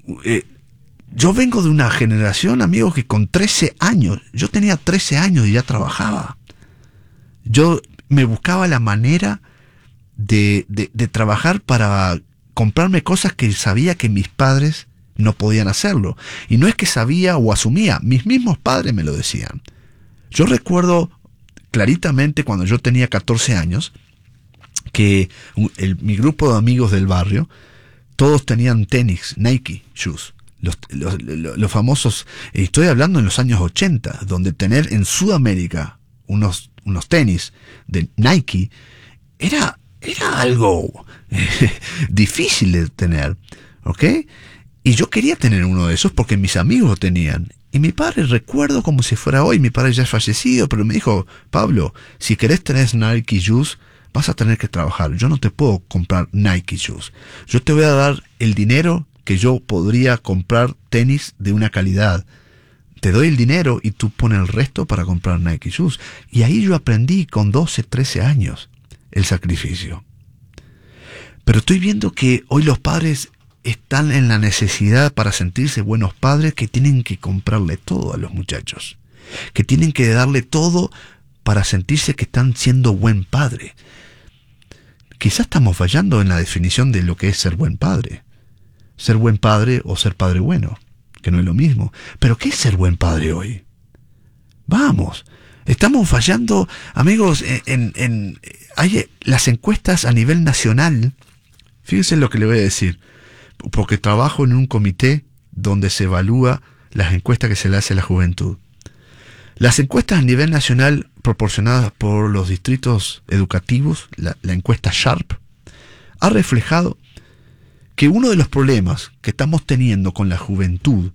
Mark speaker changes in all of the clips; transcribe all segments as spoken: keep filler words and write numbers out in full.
Speaker 1: eh, yo vengo de una generación, amigos, que con trece años, yo tenía trece años y ya trabajaba. Yo me buscaba la manera de, de, de trabajar para comprarme cosas que sabía que mis padres no podían hacerlo. Y no es que sabía o asumía, mis mismos padres me lo decían. Yo recuerdo claritamente cuando yo tenía catorce años, que el, mi grupo de amigos del barrio, todos tenían tenis, Nike shoes. Los, los, los, los famosos, estoy hablando en los años ochenta, donde tener en Sudamérica unos, unos tenis de Nike era, era algo eh, difícil de tener, ¿ok? Y yo quería tener uno de esos porque mis amigos lo tenían. Y mi padre, recuerdo como si fuera hoy, mi padre ya es fallecido, pero me dijo, Pablo, si querés tener Nike shoes, vas a tener que trabajar. Yo no te puedo comprar Nike shoes. Yo te voy a dar el dinero que yo podría comprar tenis de una calidad. Te doy el dinero y tú pones el resto para comprar Nike shoes. Y ahí yo aprendí con doce, trece años el sacrificio. Pero estoy viendo que hoy los padres están en la necesidad para sentirse buenos padres que tienen que comprarle todo a los muchachos. Que tienen que darle todo para sentirse que están siendo buen padre. Quizás estamos fallando en la definición de lo que es ser buen padre. Ser buen padre o ser padre bueno, que no es lo mismo. Pero ¿qué es ser buen padre hoy? Vamos, estamos fallando, amigos, en, en, en hay las encuestas a nivel nacional. Fíjense lo que le voy a decir, porque trabajo en un comité donde se evalúa las encuestas que se le hace a la juventud. Las encuestas a nivel nacional proporcionadas por los distritos educativos, la, la encuesta Sharp, ha reflejado que uno de los problemas que estamos teniendo con la juventud,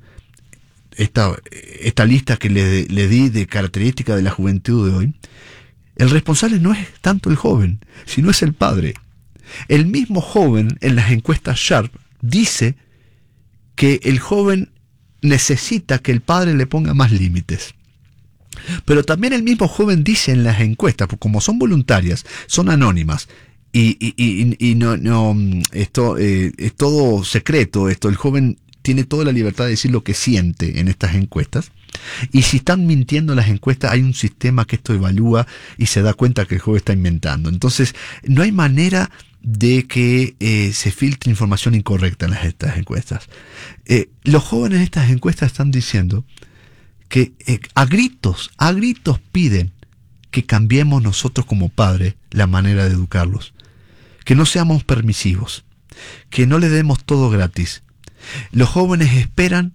Speaker 1: esta, esta lista que le, le di de características de la juventud de hoy, el responsable no es tanto el joven, sino es el padre. El mismo joven en las encuestas Sharp dice que el joven necesita que el padre le ponga más límites. Pero también el mismo joven dice en las encuestas, porque como son voluntarias, son anónimas, y, y, y, y no, no esto eh, es todo secreto, esto el joven tiene toda la libertad de decir lo que siente en estas encuestas, y si están mintiendo en las encuestas, hay un sistema que esto evalúa y se da cuenta que el joven está inventando. Entonces, no hay manera de que eh, se filtre información incorrecta en las, estas encuestas. Eh, los jóvenes en estas encuestas están diciendo que eh, a gritos, a gritos piden que cambiemos nosotros como padres la manera de educarlos, que no seamos permisivos, que no le demos todo gratis. Los jóvenes esperan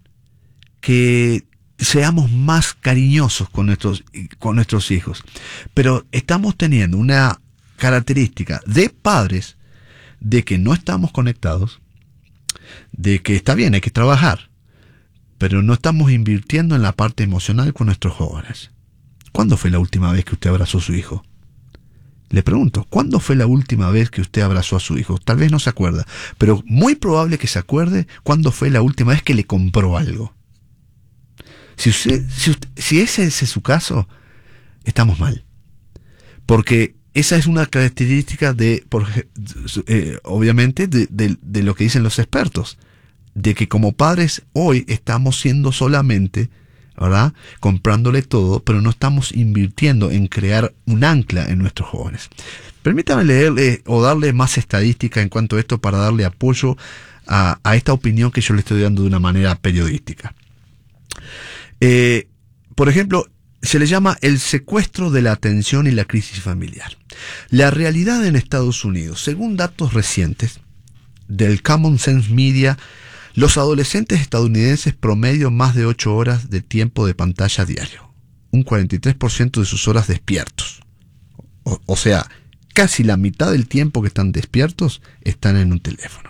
Speaker 1: que seamos más cariñosos con nuestros, con nuestros hijos, pero estamos teniendo una característica de padres de que no estamos conectados, de que está bien, hay que trabajar, pero no estamos invirtiendo en la parte emocional con nuestros jóvenes. ¿Cuándo fue la última vez que usted abrazó a su hijo? Le pregunto, ¿cuándo fue la última vez que usted abrazó a su hijo? Tal vez no se acuerda, pero muy probable que se acuerde cuándo fue la última vez que le compró algo. Si, usted, si, usted, si ese es su caso, estamos mal. Porque esa es una característica de, por, eh, obviamente, de, de, de lo que dicen los expertos. De que como padres hoy estamos siendo solamente, ¿verdad?, comprándole todo, pero no estamos invirtiendo en crear un ancla en nuestros jóvenes. Permítame leerle o darle más estadística en cuanto a esto para darle apoyo a, a esta opinión que yo le estoy dando de una manera periodística. Eh, por ejemplo, se le llama el secuestro de la atención y la crisis familiar. La realidad en Estados Unidos, según datos recientes del Common Sense Media, los adolescentes estadounidenses promedian más de ocho horas de tiempo de pantalla diario, un cuarenta y tres por ciento de sus horas despiertos. O, o sea, casi la mitad del tiempo que están despiertos están en un teléfono.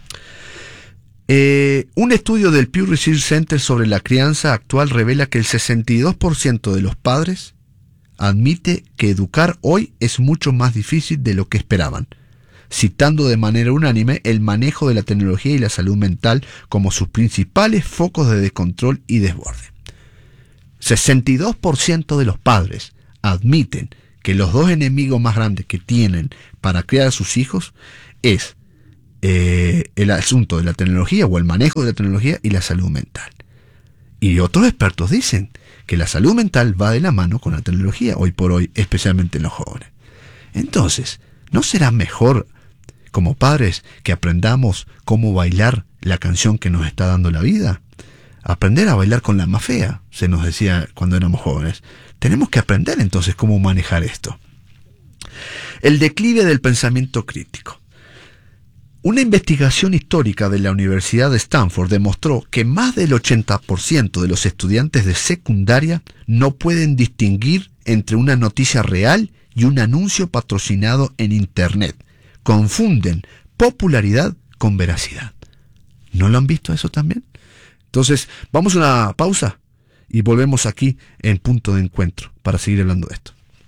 Speaker 1: Eh, un estudio del Pew Research Center sobre la crianza actual revela que el sesenta y dos por ciento de los padres admite que educar hoy es mucho más difícil de lo que esperaban, citando de manera unánime el manejo de la tecnología y la salud mental como sus principales focos de descontrol y desborde. sesenta y dos por ciento de los padres admiten que los dos enemigos más grandes que tienen para criar a sus hijos es eh, el asunto de la tecnología o el manejo de la tecnología y la salud mental. Y otros expertos dicen que la salud mental va de la mano con la tecnología, hoy por hoy, especialmente en los jóvenes. Entonces, ¿no será mejor como padres que aprendamos cómo bailar la canción que nos está dando la vida? Aprender a bailar con la más fea, se nos decía cuando éramos jóvenes. Tenemos que aprender entonces cómo manejar esto. El declive del pensamiento crítico. Una investigación histórica de la Universidad de Stanford demostró que más del ochenta por ciento de los estudiantes de secundaria no pueden distinguir entre una noticia real y un anuncio patrocinado en Internet. Confunden popularidad con veracidad. ¿No lo han visto eso también? Entonces, vamos a una pausa y volvemos aquí en Punto de Encuentro para seguir hablando de esto.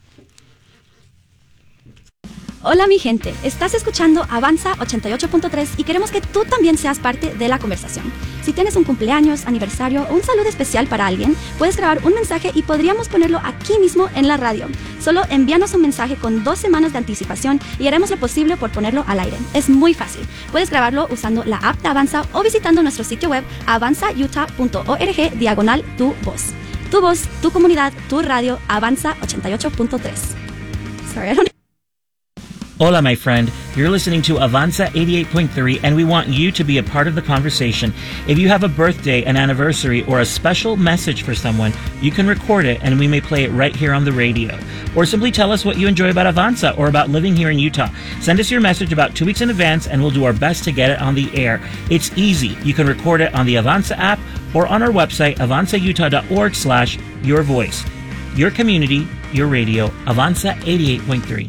Speaker 2: Hola mi gente, estás escuchando Avanza ochenta y ocho punto tres y queremos que tú también seas parte de la conversación. Si tienes un cumpleaños, aniversario o un saludo especial para alguien, puedes grabar un mensaje y podríamos ponerlo aquí mismo en la radio. Solo envíanos un mensaje con dos semanas de anticipación y haremos lo posible por ponerlo al aire. Es muy fácil. Puedes grabarlo usando la app de Avanza o visitando nuestro sitio web avanza utah punto org diagonal tu voz. Tu voz, tu comunidad, tu radio, Avanza ochenta y ocho punto tres. Sorry, I don't
Speaker 3: Hola, my friend. You're listening to Avanza eighty-eight point three, and we want you to be a part of the conversation. If you have a birthday, an anniversary, or a special message for someone, you can record it, and we may play it right here on the radio. Or simply tell us what you enjoy about Avanza or about living here in Utah. Send us your message about two weeks in advance, and we'll do our best to get it on the air. It's easy. You can record it on the Avanza app or on our website, avanza utah dot org slash your voice. Your community, your radio, Avanza eighty-eight point three.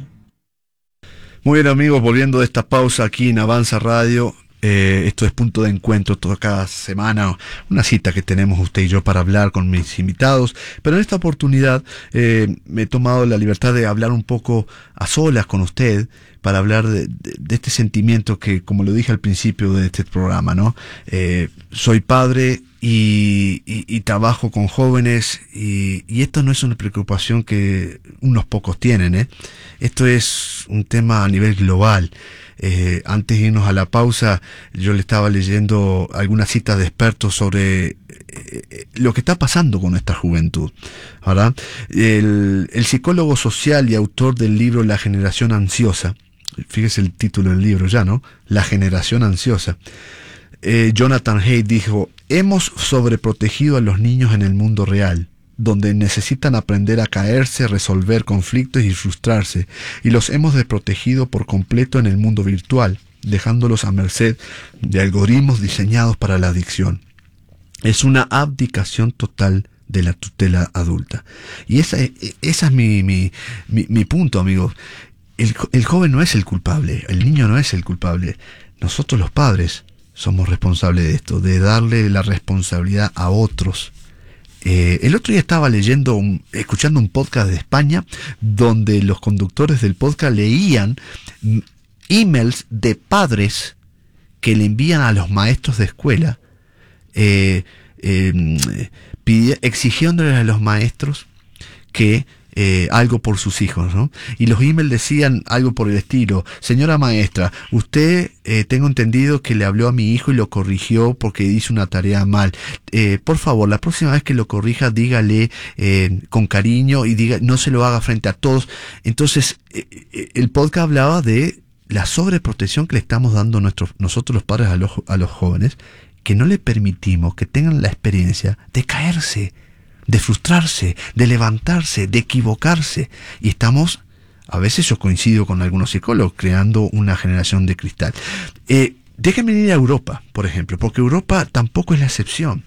Speaker 1: Muy bien amigos, volviendo de esta pausa aquí en Avanza Radio, eh, esto es Punto de Encuentro, toda cada semana, una cita que tenemos usted y yo para hablar con mis invitados, pero en esta oportunidad eh, me he tomado la libertad de hablar un poco a solas con usted, para hablar de, de, de este sentimiento que, como lo dije al principio de este programa, ¿no? Eh, soy padre y, y, y trabajo con jóvenes y, y esto no es una preocupación que unos pocos tienen, ¿eh? Esto es un tema a nivel global. Eh, antes de irnos a la pausa, yo le estaba leyendo algunas citas de expertos sobre eh, lo que está pasando con nuestra juventud, ¿verdad? El, el psicólogo social y autor del libro La generación ansiosa, fíjese el título del libro ya, ¿no? La generación ansiosa. Eh, Jonathan Haidt dijo: hemos sobreprotegido a los niños en el mundo real, donde necesitan aprender a caerse, resolver conflictos y frustrarse, y los hemos desprotegido por completo en el mundo virtual, dejándolos a merced de algoritmos diseñados para la adicción. Es una abdicación total de la tutela adulta. Y esa, esa es mi, mi, mi, mi punto, amigos. El, el joven no es el culpable, el niño no es el culpable. Nosotros los padres somos responsables de esto, de darle la responsabilidad a otros. Eh, el otro día estaba leyendo, un, escuchando un podcast de España, donde los conductores del podcast leían emails de padres que le envían a los maestros de escuela, eh, eh, pide, exigiéndoles a los maestros que Eh, algo por sus hijos, ¿no? Y los emails decían algo por el estilo: señora maestra, usted eh, tengo entendido que le habló a mi hijo y lo corrigió porque hizo una tarea mal. Eh, por favor, la próxima vez que lo corrija, dígale eh, con cariño y diga, no se lo haga frente a todos. Entonces, eh, el podcast hablaba de la sobreprotección que le estamos dando a nuestros, nosotros los padres a los, a los jóvenes, que no le permitimos que tengan la experiencia de caerse, de frustrarse, de levantarse, de equivocarse. Y estamos, a veces yo coincido con algunos psicólogos, creando una generación de cristal. Eh, déjenme ir a Europa, por ejemplo, porque Europa tampoco es la excepción.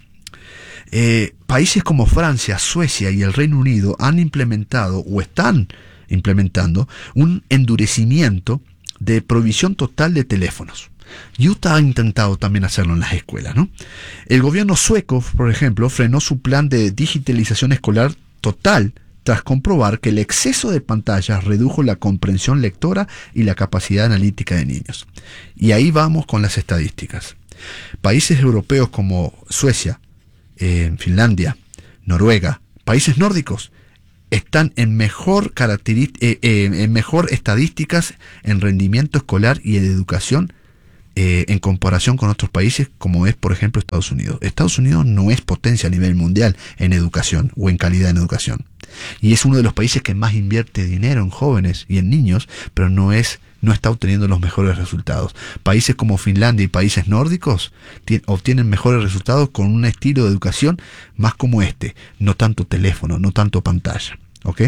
Speaker 1: Eh, países como Francia, Suecia y el Reino Unido han implementado o están implementando un endurecimiento de prohibición total de teléfonos. Utah ha intentado también hacerlo en las escuelas, ¿no? El gobierno sueco, por ejemplo, frenó su plan de digitalización escolar total tras comprobar que el exceso de pantallas redujo la comprensión lectora y la capacidad analítica de niños. Y ahí vamos con las estadísticas. Países europeos como Suecia, eh, Finlandia, Noruega, países nórdicos, están en mejor, caracteri- eh, eh, en mejor estadísticas en rendimiento escolar y en educación eh, en comparación con otros países como es, por ejemplo, Estados Unidos. Estados Unidos no es potencia a nivel mundial en educación o en calidad en educación. Y es uno de los países que más invierte dinero en jóvenes y en niños, pero no es no está obteniendo los mejores resultados. Países como Finlandia y países nórdicos obtienen mejores resultados con un estilo de educación más como este, no tanto teléfono, no tanto pantalla. ¿Ok?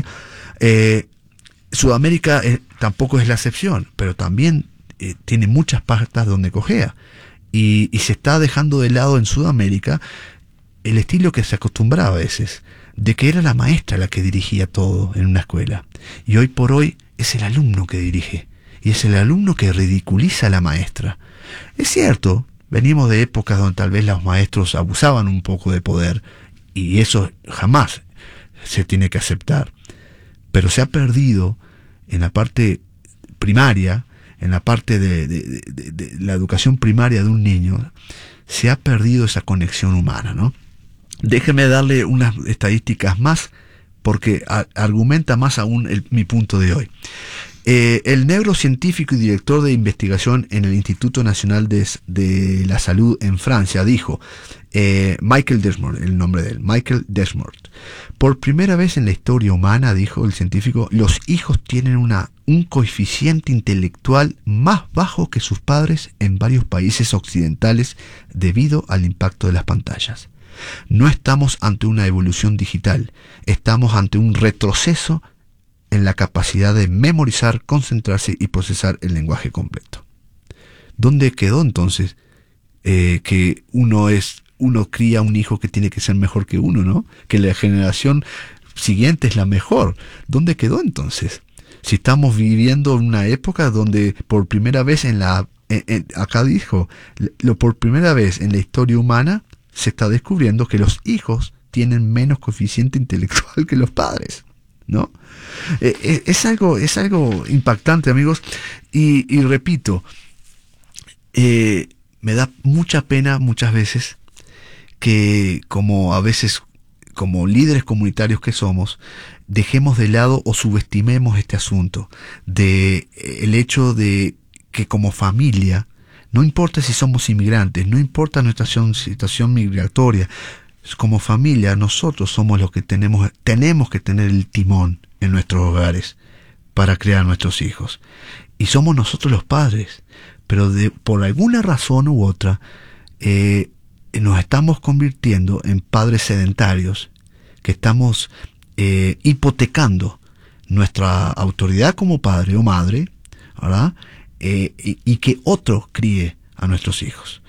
Speaker 1: Eh, Sudamérica eh, tampoco es la excepción, pero también eh, tiene muchas patas donde cojea. Y, y se está dejando de lado en Sudamérica el estilo que se acostumbraba a veces, de que era la maestra la que dirigía todo en una escuela. Y hoy por hoy es el alumno que dirige. Y es el alumno que ridiculiza a la maestra. Es cierto, venimos de épocas donde tal vez los maestros abusaban un poco de poder, y eso jamás se tiene que aceptar. Pero se ha perdido en la parte primaria, en la parte de, de, de, de la educación primaria de un niño, se ha perdido esa conexión humana, ¿no? Déjeme darle unas estadísticas más, porque a, argumenta más aún el, mi punto de hoy. Eh, el neurocientífico y director de investigación en el Instituto Nacional de, de la Salud en Francia dijo, eh, Michael Desmond, el nombre de él, Michael Desmond, por primera vez en la historia humana, dijo el científico, los hijos tienen una, un coeficiente intelectual más bajo que sus padres en varios países occidentales debido al impacto de las pantallas. No estamos ante una evolución digital, estamos ante un retroceso en la capacidad de memorizar, concentrarse y procesar el lenguaje completo. ¿Dónde quedó entonces eh, que uno es uno cría un hijo que tiene que ser mejor que uno, ¿no? Que la generación siguiente es la mejor. ¿Dónde quedó entonces? Si estamos viviendo una época donde por primera vez en la en, en, acá dijo, lo por primera vez en la historia humana se está descubriendo que los hijos tienen menos coeficiente intelectual que los padres, ¿no? Eh, es algo, es algo impactante, amigos, y, y repito, eh, me da mucha pena muchas veces que como a veces como líderes comunitarios que somos, dejemos de lado o subestimemos este asunto de el hecho de que como familia, no importa si somos inmigrantes, no importa nuestra situación migratoria, como familia nosotros somos los que tenemos, tenemos que tener el timón en nuestros hogares para criar a nuestros hijos. Y somos nosotros los padres, pero de, por alguna razón u otra, eh, nos estamos convirtiendo en padres sedentarios, que estamos eh, hipotecando nuestra autoridad como padre o madre, ¿verdad? Eh, y, y que otro críe a nuestros hijos.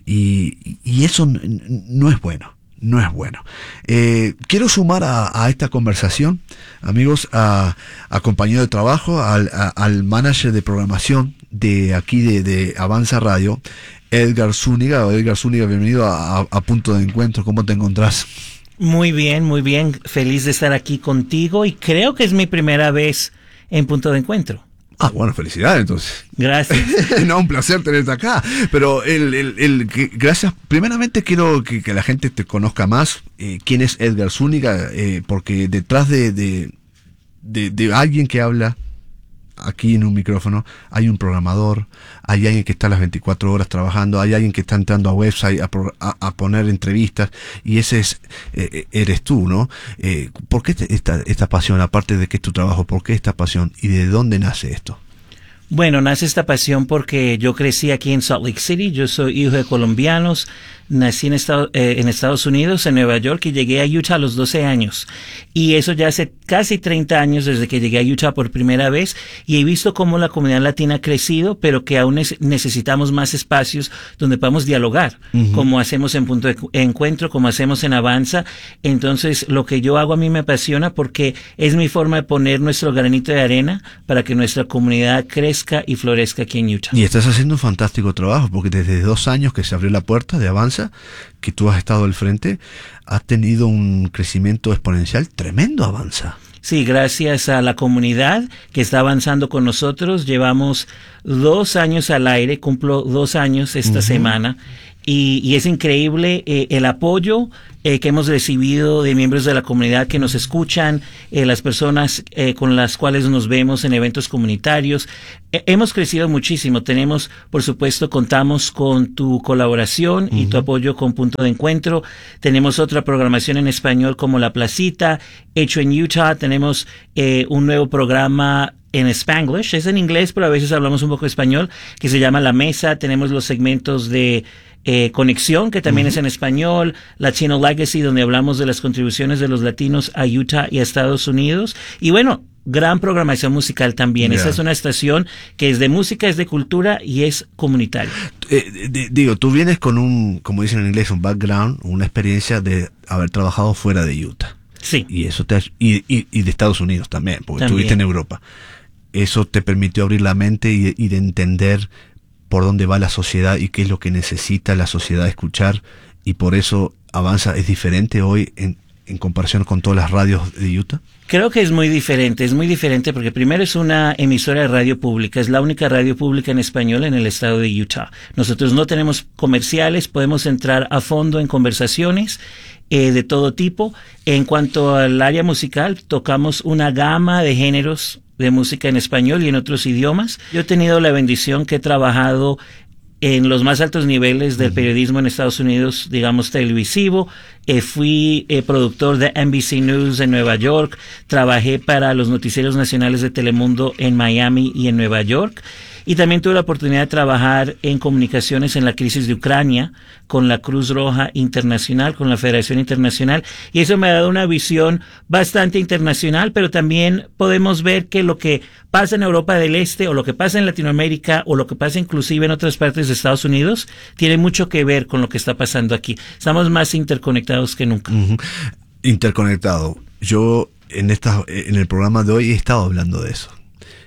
Speaker 1: Y, y eso no es bueno. No es bueno. Eh, quiero sumar a, a esta conversación, amigos, a, a compañero de trabajo, al, a, al manager de programación de aquí de, de Avanza Radio, Edgar Zúñiga. Edgar Zúñiga, bienvenido a, a, a Punto de Encuentro. ¿Cómo te encontrás?
Speaker 3: Muy bien, muy bien. Feliz de estar aquí contigo y creo que es mi primera vez en Punto de Encuentro.
Speaker 1: Ah, bueno, felicidades entonces.
Speaker 3: Gracias.
Speaker 1: No, un placer tenerte acá. Pero el, el, el, que, gracias. Primeramente quiero que, que la gente te conozca más. Eh, ¿Quién es Edgar Zúñiga? Eh, porque detrás de, de, de, de alguien que habla aquí en un micrófono, hay un programador, hay alguien que está las veinticuatro horas trabajando, hay alguien que está entrando a website a, a, a poner entrevistas, y ese es eh, eres tú, ¿no? Eh, ¿Por qué esta, esta pasión, aparte de que es tu trabajo, por qué esta pasión y de dónde nace esto?
Speaker 3: Bueno, nace esta pasión porque yo crecí aquí en Salt Lake City, yo soy hijo de colombianos, nací en, Estado, eh, en Estados Unidos, en Nueva York, y llegué a Utah a los doce años. Y eso ya hace casi treinta años desde que llegué a Utah por primera vez, y he visto cómo la comunidad latina ha crecido, pero que aún necesitamos más espacios donde podamos dialogar, uh-huh. como hacemos en Punto de Encuentro, como hacemos en Avanza. Entonces, lo que yo hago a mí me apasiona porque es mi forma de poner nuestro granito de arena para que nuestra comunidad crezca y florezca aquí en Utah.
Speaker 1: Y estás haciendo un fantástico trabajo, porque desde dos años que se abrió la puerta de Avanza, que tú has estado al frente, has tenido un crecimiento exponencial tremendo. Avanza.
Speaker 3: Sí, gracias a la comunidad que está avanzando con nosotros. Llevamos dos años al aire, cumplo dos años esta uh-huh. semana, Y, y es increíble eh, el apoyo eh, que hemos recibido de miembros de la comunidad que nos escuchan, eh, las personas eh, con las cuales nos vemos en eventos comunitarios. Eh, hemos crecido muchísimo. Tenemos, por supuesto, contamos con tu colaboración uh-huh. y tu apoyo con Punto de Encuentro. Tenemos otra programación en español como La Placita, hecho en Utah. Tenemos eh, un nuevo programa en Spanglish, es en inglés, pero a veces hablamos un poco español, que se llama La Mesa. Tenemos los segmentos de eh, Conexión, que también uh-huh. es en español, Latino Legacy, donde hablamos de las contribuciones de los latinos a Utah y a Estados Unidos. Y bueno, gran programación musical también. Yeah. Esta es una estación que es de música, es de cultura y es comunitaria.
Speaker 1: Eh, d- digo, tú vienes con un, como dicen en inglés, un background, una experiencia de haber trabajado fuera de Utah.
Speaker 3: Sí.
Speaker 1: Y eso te ha, y, y, y de Estados Unidos también, porque
Speaker 3: también.
Speaker 1: estuviste en Europa. Eso te permitió abrir la mente y, y de entender por dónde va la sociedad y qué es lo que necesita la sociedad escuchar, y por eso Avanza es diferente hoy en, en comparación con todas las radios de Utah.
Speaker 3: Creo que es muy diferente, es muy diferente porque primero es una emisora de radio pública, es la única radio pública en español en el estado de Utah. Nosotros no tenemos comerciales, podemos entrar a fondo en conversaciones eh, de todo tipo. En cuanto al área musical, tocamos una gama de géneros de música en español y en otros idiomas. Yo he tenido la bendición que he trabajado en los más altos niveles del periodismo en Estados Unidos, digamos televisivo. Eh, fui eh, productor de N B C News en Nueva York, trabajé para los noticieros nacionales de Telemundo en Miami y en Nueva York. Y también tuve la oportunidad de trabajar en comunicaciones en la crisis de Ucrania, con la Cruz Roja Internacional, con la Federación Internacional, y eso me ha dado una visión bastante internacional, pero también podemos ver que lo que pasa en Europa del Este, o lo que pasa en Latinoamérica, o lo que pasa inclusive en otras partes de Estados Unidos, tiene mucho que ver con lo que está pasando aquí. Estamos más interconectados que nunca.
Speaker 1: Uh-huh. Interconectado. Yo en esta, en el programa de hoy he estado hablando de eso.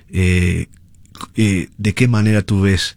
Speaker 1: Eh, Eh, ¿de qué manera tú ves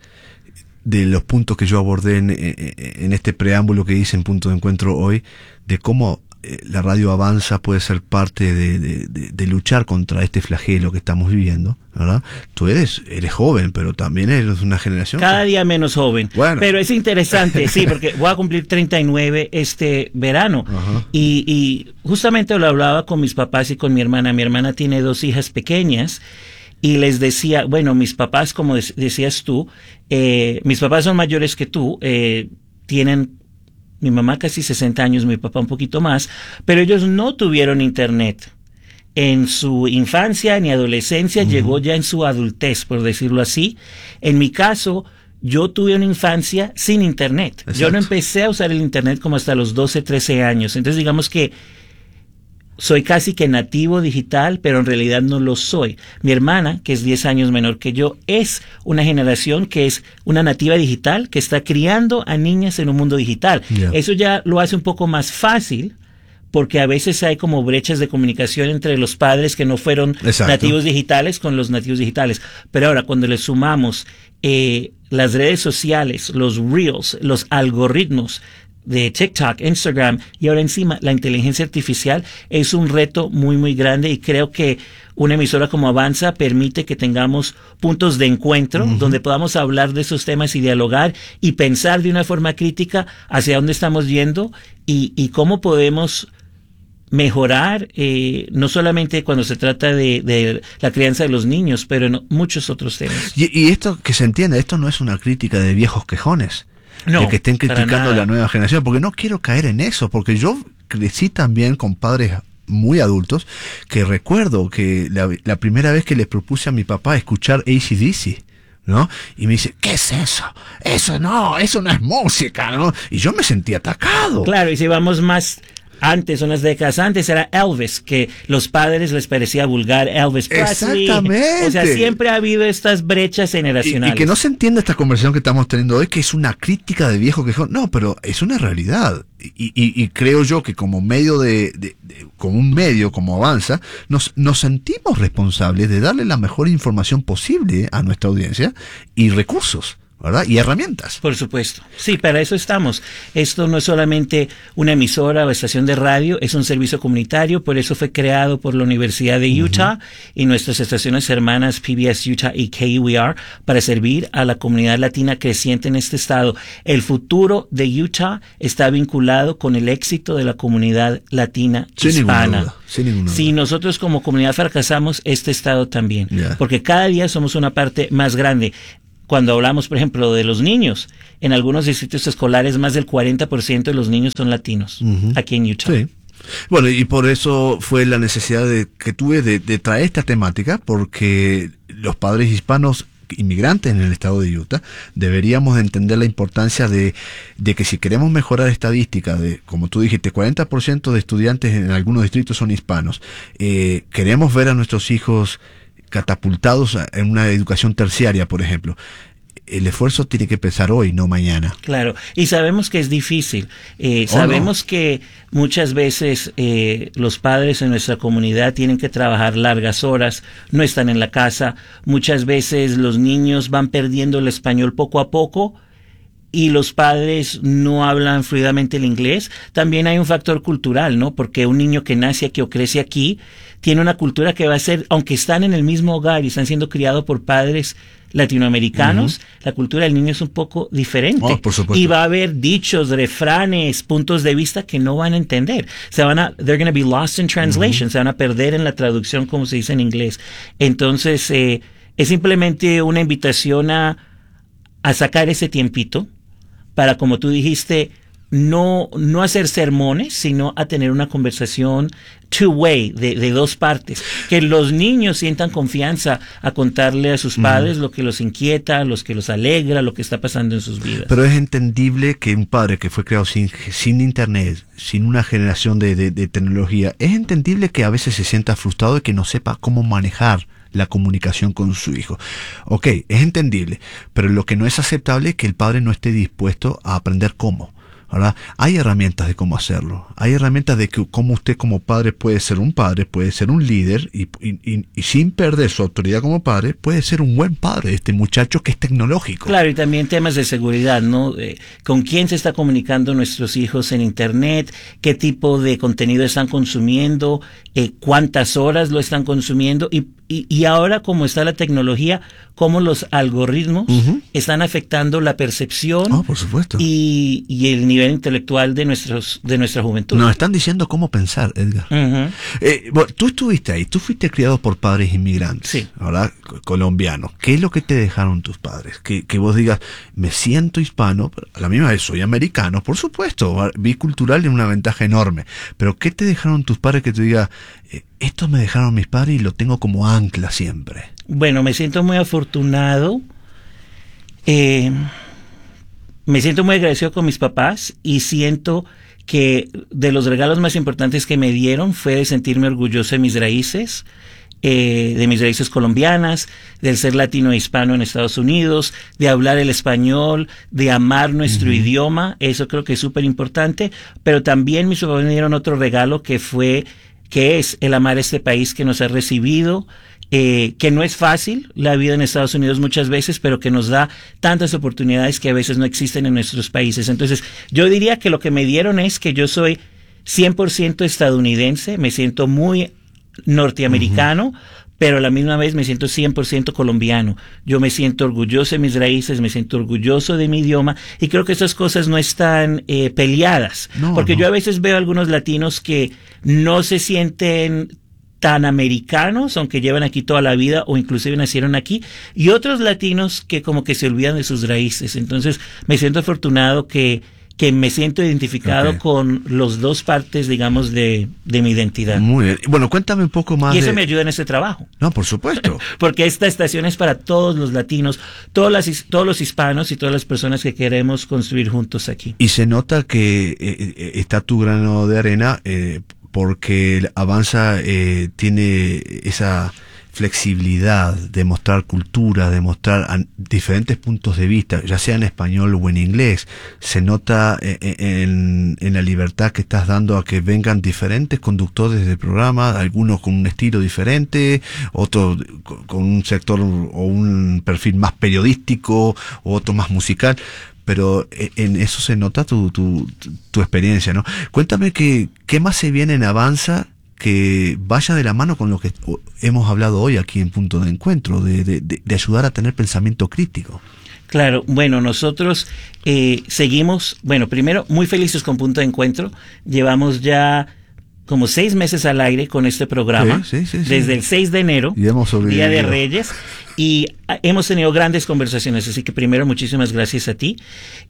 Speaker 1: de los puntos que yo abordé en, en, en este preámbulo que hice en Punto de Encuentro hoy, de cómo eh, la radio Avanza puede ser parte de, de, de, de luchar contra este flagelo que estamos viviendo, ¿verdad? Tú eres, eres joven, pero también eres una generación.
Speaker 3: Cada día menos joven.
Speaker 1: Bueno.
Speaker 3: Pero es interesante, sí, porque voy a cumplir treinta y nueve este verano. Uh-huh. Y, y justamente lo hablaba con mis papás y con mi hermana. Mi hermana tiene dos hijas pequeñas. Y les decía, bueno, mis papás, como de- decías tú, eh, mis papás son mayores que tú, eh, tienen, mi mamá casi sesenta años, mi papá un poquito más, pero ellos no tuvieron internet en su infancia ni adolescencia, uh-huh. llegó ya en su adultez, por decirlo así. En mi caso, yo tuve una infancia sin internet. Exacto. Yo no empecé a usar el internet como hasta los doce, trece años. Entonces digamos que soy casi que nativo digital, pero en realidad no lo soy. Mi hermana, que es diez años menor que yo, es una generación que es una nativa digital, que está criando a niñas en un mundo digital. Yeah. Eso ya lo hace un poco más fácil, porque a veces hay como brechas de comunicación entre los padres que no fueron Exacto. nativos digitales con los nativos digitales. Pero ahora, cuando le sumamos eh, las redes sociales, los reels, los algoritmos de TikTok, Instagram, y ahora encima la inteligencia artificial, es un reto muy muy grande, y creo que una emisora como Avanza permite que tengamos puntos de encuentro uh-huh. donde podamos hablar de esos temas y dialogar y pensar de una forma crítica hacia dónde estamos yendo y, y cómo podemos mejorar, eh, no solamente cuando se trata de, de la crianza de los niños, pero en muchos otros temas.
Speaker 1: Y, y esto, que se entienda, esto no es una crítica de viejos quejones. No, de que estén criticando a la nueva generación, porque no quiero caer en eso, porque yo crecí también con padres muy adultos, que recuerdo que la, la primera vez que le propuse a mi papá escuchar A C D C, ¿no? Y me dice, ¿qué es eso? Eso no, eso no es música, ¿no? Y yo me sentí atacado.
Speaker 3: Claro, y si vamos más antes, unas décadas antes, era Elvis, que los padres les parecía vulgar, Elvis Presley.
Speaker 1: Exactamente.
Speaker 3: O sea, siempre ha habido estas brechas generacionales.
Speaker 1: Y, y que no se entienda esta conversación que estamos teniendo hoy, que es una crítica de viejo quejón. No, pero es una realidad. Y, y, y creo yo que como medio de, de, de como un medio, como Avanza, nos, nos sentimos responsables de darle la mejor información posible a nuestra audiencia y recursos. ¿verdad? Y herramientas.
Speaker 3: Por supuesto. Sí, para eso estamos. Esto no es solamente una emisora o estación de radio, es un servicio comunitario, por eso fue creado por la Universidad de Utah uh-huh. y nuestras estaciones hermanas P B S Utah y K U E R para servir a la comunidad latina creciente en este estado. El futuro de Utah está vinculado con el éxito de la comunidad latina
Speaker 1: sin
Speaker 3: hispana.
Speaker 1: Ninguna duda, sin ninguna duda.
Speaker 3: Si nosotros como comunidad fracasamos, este estado también.
Speaker 1: Yeah.
Speaker 3: Porque cada día somos una parte más grande. Cuando hablamos, por ejemplo, de los niños, en algunos distritos escolares más del cuarenta por ciento de los niños son latinos, uh-huh. aquí en Utah.
Speaker 1: Sí. Bueno, y por eso fue la necesidad de, que tuve de, de traer esta temática, porque los padres hispanos inmigrantes en el estado de Utah deberíamos entender la importancia de, de que si queremos mejorar estadísticas de, como tú dijiste, cuarenta por ciento de estudiantes en algunos distritos son hispanos, eh, queremos ver a nuestros hijos catapultados en una educación terciaria, por ejemplo. El esfuerzo tiene que empezar hoy, no mañana.
Speaker 3: Claro, y sabemos que es difícil. Eh, sabemos oh, no. que muchas veces eh, los padres en nuestra comunidad tienen que trabajar largas horas, no están en la casa. Muchas veces los niños van perdiendo el español poco a poco y los padres no hablan fluidamente el inglés. También hay un factor cultural, ¿no? Porque un niño que nace aquí o crece aquí tiene una cultura que va a ser, aunque están en el mismo hogar y están siendo criados por padres latinoamericanos, uh-huh. la cultura del niño es un poco diferente.
Speaker 1: Oh, por supuesto.
Speaker 3: Y va a haber dichos, refranes, puntos de vista que no van a entender. Se van a, they're going to be lost in translation, uh-huh. se van a perder en la traducción, como se dice en inglés. Entonces, eh, es simplemente una invitación a, a sacar ese tiempito para, como tú dijiste, no, no hacer sermones, sino a tener una conversación two-way, de, de dos partes. Que los niños sientan confianza a contarle a sus padres mm. lo que los inquieta, lo que los alegra, lo que está pasando en sus vidas.
Speaker 1: Pero es entendible que un padre que fue creado sin, sin internet, sin una generación de, de, de tecnología, es entendible que a veces se sienta frustrado y que no sepa cómo manejar la comunicación con su hijo. Ok, es entendible, pero lo que no es aceptable es que el padre no esté dispuesto a aprender cómo. ¿Verdad? Hay herramientas de cómo hacerlo. Hay herramientas de que, cómo usted como padre puede ser un padre, puede ser un líder y, y, y sin perder su autoridad como padre, puede ser un buen padre, este muchacho que es tecnológico.
Speaker 3: Claro, y también temas de seguridad, ¿no? Eh, ¿Con quién se está comunicando nuestros hijos en Internet? ¿Qué tipo de contenido están consumiendo? Eh, ¿Cuántas horas lo están consumiendo? Y, y, y ahora, como está la tecnología, cómo los algoritmos uh-huh. están afectando la percepción
Speaker 1: oh, por supuesto.
Speaker 3: Y, y el nivel intelectual de nuestros de nuestra juventud.
Speaker 1: Nos están diciendo cómo pensar, Edgar.
Speaker 3: Uh-huh.
Speaker 1: Eh, bueno, tú estuviste ahí, tú fuiste criado por padres inmigrantes,
Speaker 3: sí.
Speaker 1: ¿verdad? Colombianos. ¿Qué es lo que te dejaron tus padres? Que, que vos digas, me siento hispano, pero a la misma vez soy americano, por supuesto, bicultural es una ventaja enorme. Pero ¿qué te dejaron tus padres que te digas, eh, esto me dejaron mis padres y lo tengo como ancla siempre?
Speaker 3: Bueno, me siento muy afortunado. Eh... Me siento muy agradecido con mis papás y siento que de los regalos más importantes que me dieron fue de sentirme orgulloso de mis raíces, eh, de mis raíces colombianas, del ser latino e hispano en Estados Unidos, de hablar el español, de amar nuestro uh-huh. idioma. Eso creo que es súper importante. Pero también mis papás me dieron otro regalo que fue, que es el amar este país que nos ha recibido. Eh, que no es fácil la vida en Estados Unidos muchas veces, pero que nos da tantas oportunidades que a veces no existen en nuestros países. Entonces, yo diría que lo que me dieron es que yo soy cien por ciento estadounidense, me siento muy norteamericano, uh-huh. pero a la misma vez me siento cien por ciento colombiano. Yo me siento orgulloso de mis raíces, me siento orgulloso de mi idioma, y creo que esas cosas no están eh, peleadas. No, porque no. Yo a veces veo a algunos latinos que no se sienten tan americanos, aunque llevan aquí toda la vida o inclusive nacieron aquí, y otros latinos que como que se olvidan de sus raíces. Entonces me siento afortunado que, que me siento identificado okay. con los dos partes, digamos, de, de mi identidad.
Speaker 1: Muy bien. Bueno, cuéntame un poco más.
Speaker 3: Y eso
Speaker 1: de...
Speaker 3: me ayuda en este trabajo.
Speaker 1: No, por supuesto.
Speaker 3: Porque esta estación es para todos los latinos, todos, las, todos los hispanos y todas las personas que queremos construir juntos aquí.
Speaker 1: Y se nota que eh, está tu grano de arena, eh, porque Avanza eh, tiene esa flexibilidad, de mostrar cultura, de mostrar an- diferentes puntos de vista, ya sea en español o en inglés. Se nota en, en, en la libertad que estás dando a que vengan diferentes conductores del programa, algunos con un estilo diferente, otros con un sector o un perfil más periodístico, otro más musical. Pero en eso se nota tu, tu, tu experiencia, ¿no? Cuéntame que, qué más se viene en Avanza que vaya de la mano con lo que hemos hablado hoy aquí en Punto de Encuentro, de, de, de ayudar a tener pensamiento crítico.
Speaker 3: Claro, bueno, nosotros eh, seguimos, bueno, primero muy felices con Punto de Encuentro. Llevamos ya como seis meses al aire con este programa,
Speaker 1: sí, sí, sí,
Speaker 3: desde
Speaker 1: sí.
Speaker 3: el seis de enero, Día de Reyes, y hemos tenido grandes conversaciones, así que primero muchísimas gracias a ti.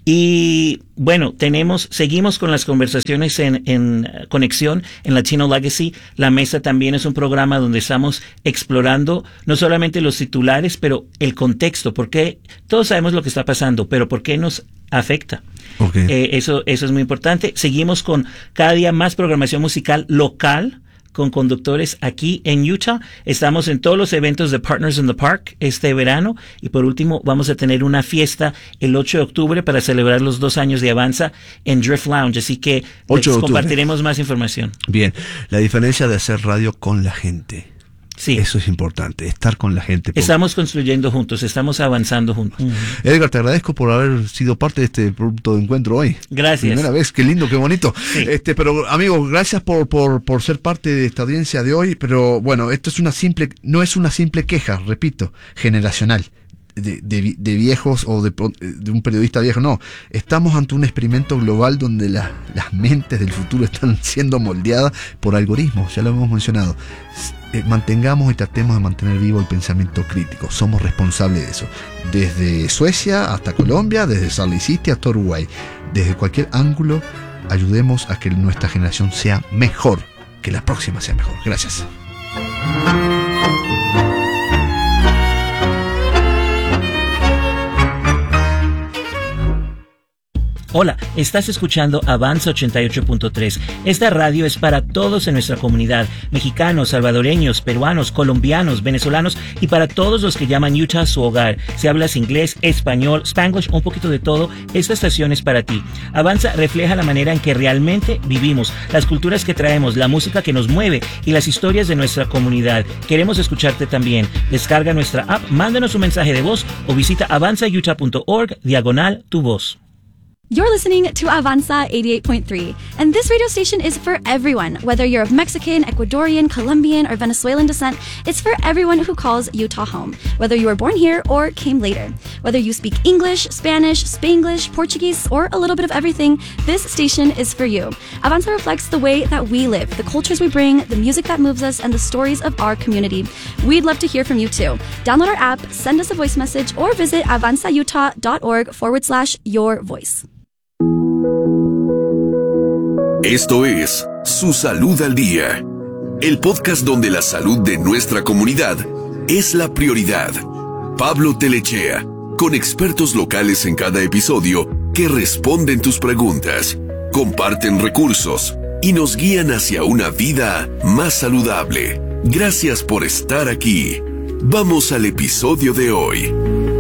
Speaker 3: Y bueno, tenemos, seguimos con las conversaciones en, en Conexión, en Latino Legacy. La Mesa también es un programa donde estamos explorando no solamente los titulares, pero el contexto, porque todos sabemos lo que está pasando, pero por qué nos afecta.
Speaker 1: Okay.
Speaker 3: Eh, eso, eso es muy importante. Seguimos con cada día más programación musical local con conductores aquí en Utah. Estamos en todos los eventos de Partners in the Park este verano. Y por último, vamos a tener una fiesta el ocho de octubre para celebrar los dos años de Avanza en Drift Lounge. Así que les compartiremos más información.
Speaker 1: Bien, la diferencia de hacer radio con la gente.
Speaker 3: Sí.
Speaker 1: Eso es importante, estar con la gente.
Speaker 3: Estamos construyendo juntos, estamos avanzando juntos. Uh-huh.
Speaker 1: Edgar, te agradezco por haber sido parte de este Punto de Encuentro hoy.
Speaker 3: Gracias.
Speaker 1: Primera vez, qué lindo, qué bonito.
Speaker 3: Sí.
Speaker 1: Este, pero amigos, gracias por, por, por ser parte de esta audiencia de hoy. Pero bueno, esto es una simple, no es una simple queja, repito, generacional. De, de, de viejos o de, de un periodista viejo, no, estamos ante un experimento global donde la, las mentes del futuro están siendo moldeadas por algoritmos, ya lo hemos mencionado. Eh, mantengamos y tratemos de mantener vivo el pensamiento crítico, somos responsables de eso, desde Suecia hasta Colombia, desde Salt Lake City hasta Uruguay, desde cualquier ángulo ayudemos a que nuestra generación sea mejor, que la próxima sea mejor. Gracias.
Speaker 3: Hola, estás escuchando Avanza ochenta y ocho punto tres. Esta radio es para todos en nuestra comunidad, mexicanos, salvadoreños, peruanos, colombianos, venezolanos y para todos los que llaman Utah su hogar. Si hablas inglés, español, Spanglish, un poquito de todo, esta estación es para ti. Avanza refleja la manera en que realmente vivimos, las culturas que traemos, la música que nos mueve y las historias de nuestra comunidad. Queremos escucharte también. Descarga nuestra app, mándanos un mensaje de voz o visita avanza utah punto org diagonal tu voz.
Speaker 2: You're listening to Avanza eighty-eight point three, and this radio station is for everyone. Whether you're of Mexican, Ecuadorian, Colombian, or Venezuelan descent, it's for everyone who calls Utah home. Whether you were born here or came later. Whether you speak English, Spanish, Spanglish, Portuguese, or a little bit of everything, this station is for you. Avanza reflects the way that we live, the cultures we bring, the music that moves us, and the stories of our community. We'd love to hear from you too. Download our app, send us a voice message, or visit avanzautah.org forward slash your voice.
Speaker 4: Esto es Su Salud al Día, el podcast donde la salud de nuestra comunidad es la prioridad. Pablo Telechea, con expertos locales en cada episodio que responden tus preguntas, comparten recursos y nos guían hacia una vida más saludable. Gracias por estar aquí. Vamos al episodio de hoy.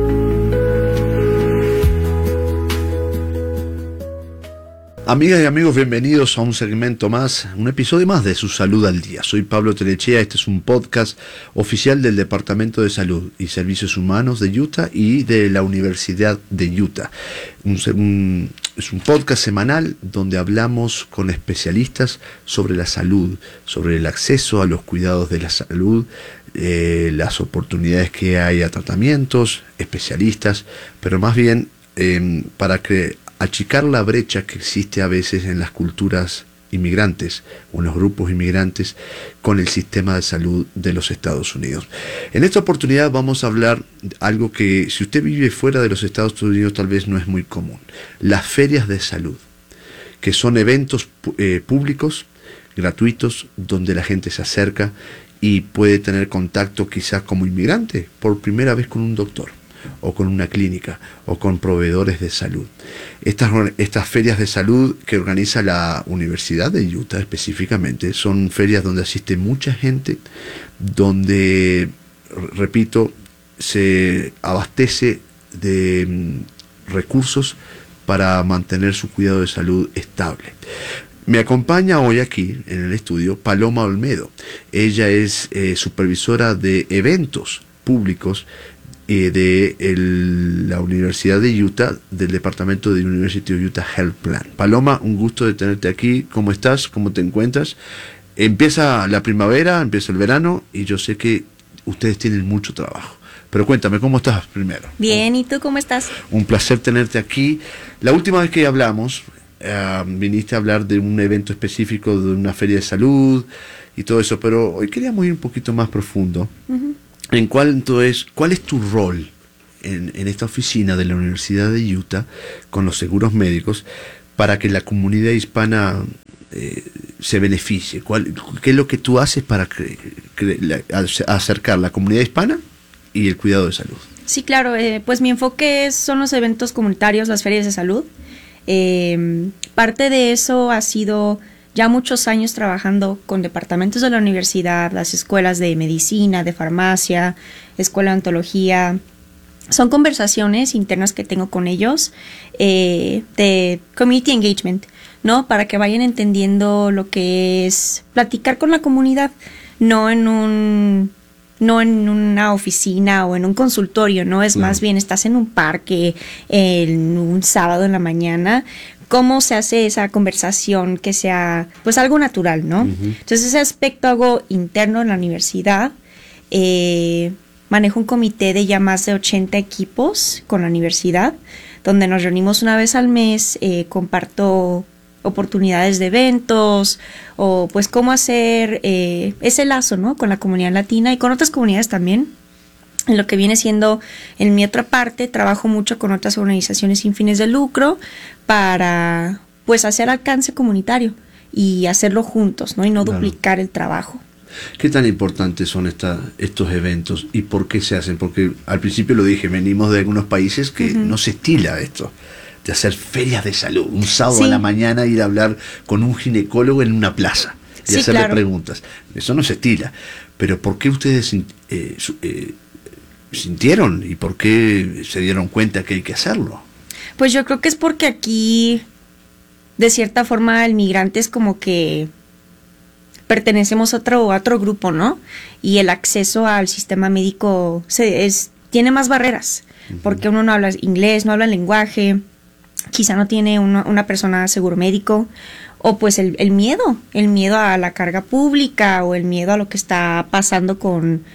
Speaker 1: Amigas y amigos, bienvenidos a un segmento más, un episodio más de Su Salud al Día. Soy Pablo Telechea, este es un podcast oficial del Departamento de Salud y Servicios Humanos de Utah y de la Universidad de Utah. Un, un, es un podcast semanal donde hablamos con especialistas sobre la salud, sobre el acceso a los cuidados de la salud, eh, las oportunidades que hay a tratamientos, especialistas, pero más bien eh, para que achicar la brecha que existe a veces en las culturas inmigrantes o en los grupos inmigrantes con el sistema de salud de los Estados Unidos. En esta oportunidad vamos a hablar de algo que si usted vive fuera de los Estados Unidos tal vez no es muy común. Las ferias de salud, que son eventos eh, públicos, gratuitos, donde la gente se acerca y puede tener contacto quizás como inmigrante por primera vez con un doctor, o con una clínica, o con proveedores de salud. Estas, estas ferias de salud que organiza la Universidad de Utah específicamente, son ferias donde asiste mucha gente, donde repito, se abastece de mm, recursos para mantener su cuidado de salud estable. Me acompaña hoy aquí en el estudio Paloma Olmedo. Ella es eh, supervisora de eventos públicos eh, de el, la Universidad de Utah, del departamento de University of Utah Health Plan. Paloma, un gusto de tenerte aquí. ¿Cómo estás? ¿Cómo te encuentras? Empieza la primavera, empieza el verano y yo sé que ustedes tienen mucho trabajo. Pero cuéntame, ¿cómo estás primero?
Speaker 5: Bien, ¿y tú cómo estás?
Speaker 1: Un placer tenerte aquí. La última vez que hablamos, uh, viniste a hablar de un evento específico, de una feria de salud y todo eso, pero hoy queríamos ir un poquito más profundo. Uh-huh. En cuál, entonces, ¿cuál es tu rol en, en esta oficina de la Universidad de Utah con los seguros médicos para que la comunidad hispana eh, se beneficie? ¿Cuál, ¿Qué es lo que tú haces para que, que la, acercar la comunidad hispana y el cuidado de salud?
Speaker 5: Sí, claro, eh, pues mi enfoque es, son los eventos comunitarios, las ferias de salud. Eh, parte de eso ha sido ya muchos años trabajando con departamentos de la universidad, las escuelas de medicina, de farmacia, escuela de odontología. Son conversaciones internas que tengo con ellos eh, de community engagement, ¿no? Para que vayan entendiendo lo que es platicar con la comunidad, no en un... no en una oficina o en un consultorio, ¿no? Es claro. Más bien, estás en un parque en un sábado en la mañana, ¿cómo se hace esa conversación que sea, pues, algo natural, ¿no? Uh-huh. Entonces, ese aspecto hago interno en la universidad. Eh, manejo un comité de ya más de ochenta equipos con la universidad, donde nos reunimos una vez al mes, eh, comparto oportunidades de eventos o pues cómo hacer eh, ese lazo, ¿no? Con la comunidad latina y con otras comunidades también. En lo que viene siendo, en mi otra parte, trabajo mucho con otras organizaciones sin fines de lucro para pues hacer alcance comunitario y hacerlo juntos, ¿no? Y no claro. duplicar el trabajo.
Speaker 1: ¿Qué tan importantes son esta, estos eventos y por qué se hacen? Porque al principio lo dije, venimos de algunos países que uh-huh. no se estila esto, de hacer ferias de salud, un sábado sí. a la mañana ir a hablar con un ginecólogo en una plaza y sí, hacerle claro. preguntas. Eso no se estila. Pero ¿por qué ustedes eh, eh, sintieron y por qué se dieron cuenta que hay que hacerlo?
Speaker 5: Pues yo creo que es porque aquí, de cierta forma, el migrante es como que pertenecemos a otro, a otro grupo, ¿no? Y el acceso al sistema médico se, es, tiene más barreras, uh-huh. porque uno no habla inglés, no habla el lenguaje, quizá no tiene una, una persona seguro médico, o pues el, el miedo, el miedo a la carga pública o el miedo a lo que está pasando con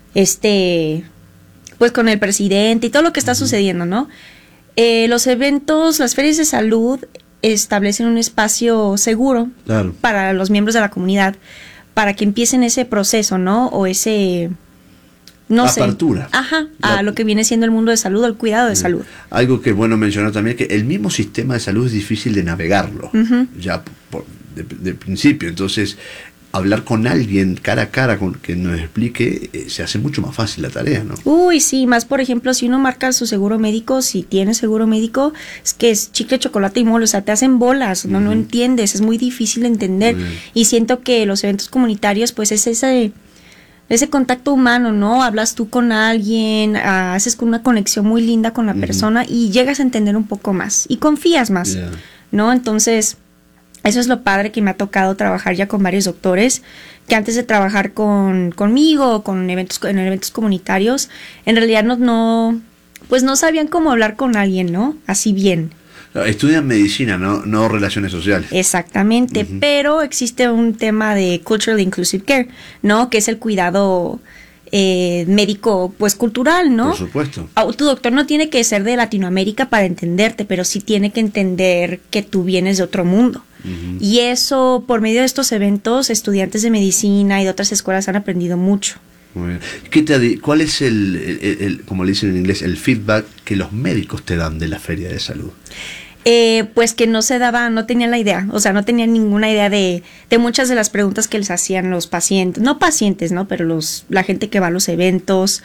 Speaker 5: este, pues con el presidente y todo lo que está uh-huh. sucediendo, ¿no? Eh, los eventos, las ferias de salud establecen un espacio seguro claro. para los miembros de la comunidad, para que empiecen ese proceso, ¿no? O ese... no
Speaker 1: apertura.
Speaker 5: sé, ajá, a la, lo que viene siendo el mundo de salud, el cuidado de sí. salud.
Speaker 1: Algo que es bueno mencionar también, que el mismo sistema de salud es difícil de navegarlo, uh-huh. ya por, de, de principio. Entonces, hablar con alguien cara a cara con que nos explique, eh, se hace mucho más fácil la tarea, ¿no?
Speaker 5: Uy, sí, más por ejemplo, si uno marca su seguro médico, si tiene seguro médico, es que es chicle, chocolate y mole, o sea, te hacen bolas, uh-huh. no, no entiendes, es muy difícil de entender. Uh-huh. Y siento que los eventos comunitarios, pues es ese... ese contacto humano, ¿no? Hablas tú con alguien, uh, haces una conexión muy linda con la uh-huh. persona y llegas a entender un poco más y confías más, yeah. ¿no? Entonces, eso es lo padre que me ha tocado trabajar ya con varios doctores que antes de trabajar con conmigo, con eventos, en eventos comunitarios, en realidad no, no, pues no sabían cómo hablar con alguien, ¿no? Así bien.
Speaker 1: Estudian medicina, no, no relaciones sociales.
Speaker 5: Exactamente, uh-huh. pero existe un tema de Cultural Inclusive Care, ¿no? Que es el cuidado eh, médico, pues cultural, ¿no?
Speaker 1: Por supuesto.
Speaker 5: Tu doctor no tiene que ser de Latinoamérica para entenderte, pero sí tiene que entender que tú vienes de otro mundo. Uh-huh. Y eso, por medio de estos eventos, estudiantes de medicina y de otras escuelas han aprendido mucho.
Speaker 1: Muy bien. ¿Qué te, ¿Cuál es el, el, el, como le dicen en inglés, el feedback que los médicos te dan de la feria de salud?
Speaker 5: Eh, pues que no se daba, no tenían la idea, o sea, no tenían ninguna idea de, de muchas de las preguntas que les hacían los pacientes, no pacientes, ¿no? Pero los, la gente que va a los eventos,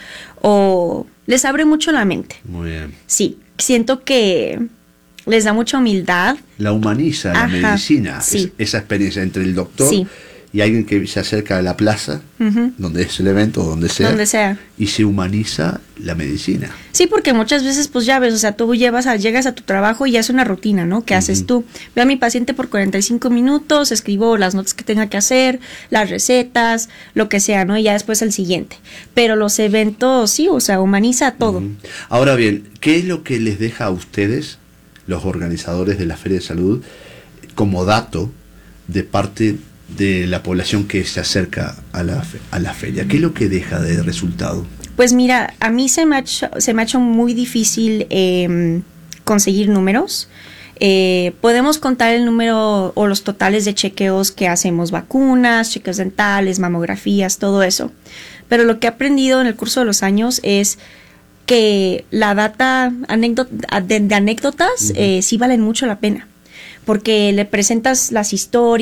Speaker 5: o les abre mucho la mente.
Speaker 1: Muy bien.
Speaker 5: Sí, siento que les da mucha humildad.
Speaker 1: La humaniza,
Speaker 5: Ajá,
Speaker 1: la medicina,
Speaker 5: sí.
Speaker 1: es, esa experiencia entre el doctor sí. y alguien que se acerca a la plaza, uh-huh. donde es el evento, o donde sea,
Speaker 5: donde sea,
Speaker 1: y se humaniza la medicina.
Speaker 5: Sí, porque muchas veces, pues ya ves, o sea, tú llevas a, llegas a tu trabajo y ya es una rutina, ¿no? ¿Qué uh-huh. haces tú? Veo a mi paciente por cuarenta y cinco minutos, escribo las notas que tenga que hacer, las recetas, lo que sea, ¿no? Y ya después el siguiente. Pero los eventos, sí, o sea, humaniza todo. Uh-huh.
Speaker 1: Ahora bien, ¿qué es lo que les deja a ustedes, los organizadores de la Feria de Salud, como dato de parte de la población que se acerca a la, a la feria? ¿Qué es lo que deja de resultado?
Speaker 5: Pues mira, a mí se me ha hecho, se me ha hecho muy difícil eh, conseguir números. Eh, podemos contar el número o los totales de chequeos que hacemos, vacunas, chequeos dentales, mamografías, todo eso. Pero lo que he aprendido en el curso de los años es que la data anécdota, de, de anécdotas uh-huh. eh, sí valen mucho la pena, porque le presentas las historias,